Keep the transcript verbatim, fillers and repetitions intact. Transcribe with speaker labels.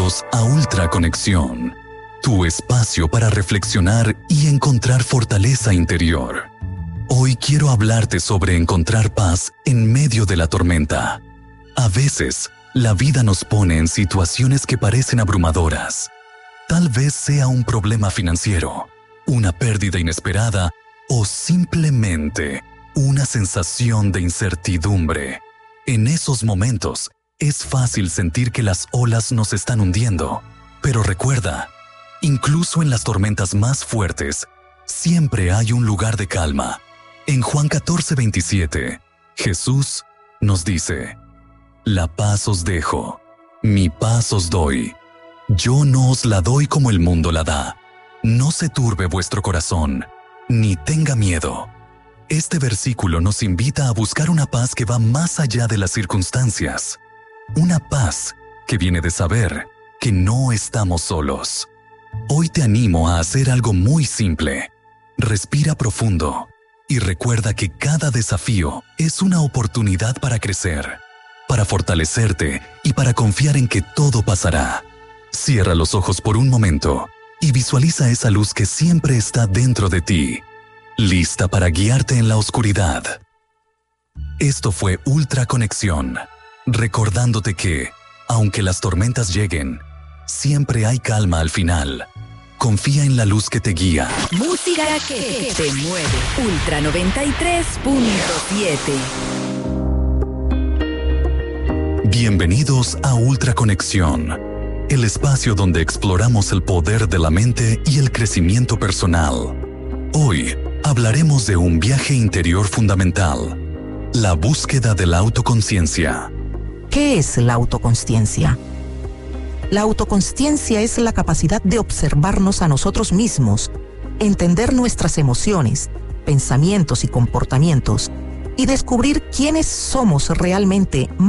Speaker 1: Bienvenidos a Ultra Conexión, tu espacio para reflexionar y encontrar fortaleza interior. Hoy quiero hablarte sobre encontrar paz en medio de la tormenta. A veces, la vida nos pone en situaciones que parecen abrumadoras. Tal vez sea un problema financiero, una pérdida inesperada o simplemente una sensación de incertidumbre. En esos momentos, es fácil sentir que las olas nos están hundiendo, pero recuerda, incluso en las tormentas más fuertes, siempre hay un lugar de calma. En Juan catorce veintisiete, Jesús nos dice: «La paz os dejo, mi paz os doy. Yo no os la doy como el mundo la da. No se turbe vuestro corazón, ni tenga miedo». Este versículo nos invita a buscar una paz que va más allá de las circunstancias. Una paz que viene de saber que no estamos solos. Hoy te animo a hacer algo muy simple. Respira profundo y recuerda que cada desafío es una oportunidad para crecer, para fortalecerte y para confiar en que todo pasará. Cierra los ojos por un momento y visualiza esa luz que siempre está dentro de ti, lista para guiarte en la oscuridad. Esto fue Ultra Conexión, recordándote que, aunque las tormentas lleguen, siempre hay calma al final. Confía en la luz que te guía.
Speaker 2: Música que te mueve. Ultra noventa y tres punto siete.
Speaker 1: Bienvenidos a Ultra Conexión, el espacio donde exploramos el poder de la mente y el crecimiento personal. Hoy hablaremos de un viaje interior fundamental: la búsqueda de la autoconciencia.
Speaker 3: ¿Qué es la autoconsciencia? La autoconsciencia es la capacidad de observarnos a nosotros mismos, entender nuestras emociones, pensamientos y comportamientos, y descubrir quiénes somos realmente